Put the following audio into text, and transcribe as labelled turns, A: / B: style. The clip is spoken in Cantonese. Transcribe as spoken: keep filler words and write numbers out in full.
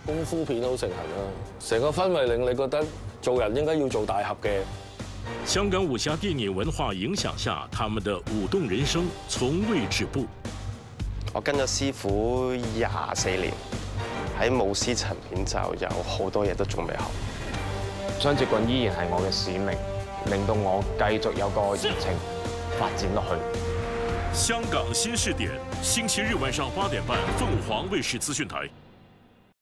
A: 功夫片好盛行啊，成個氛圍令你覺得做人應該要做大俠嘅。
B: 香港武俠電影文化影響下，他們的舞動人生從未止步。
C: 我跟咗師傅廿四年，喺武師層面就有好多嘢都仲未學。
D: 雙截棍依然係我嘅使命，令到我繼續有個熱情發展落去。
B: 香港新視點，星期日晚上八點半，鳳凰衛視資訊台。